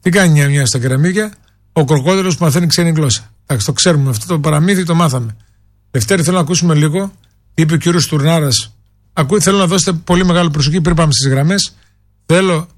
Τι κάνει μια στα κεραμίδια? Ο κροκόδιλος που μαθαίνει ξένη γλώσσα. Εντάξει, το ξέρουμε αυτό το παραμύθι, το μάθαμε. Δευτέρη, θέλω να ακούσουμε λίγο τι είπε ο κύριος Τουρνάρας. Θέλω να δώσετε πολύ μεγάλη προσοχή πριν πάμε στις γραμμές. Θέλω